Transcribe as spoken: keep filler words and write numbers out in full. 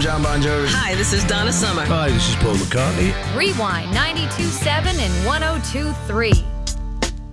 John Bon Jovi. Hi, this is Donna Summer. Hi, this is Paul McCartney. Rewind ninety-two point seven and one oh two point three.